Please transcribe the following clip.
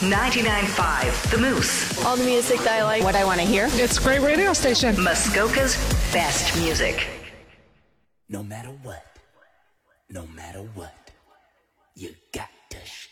99.5 The Moose. All the music that I like. What I want to hear. It's a great radio station. Muskoka's best music. No matter what, you got to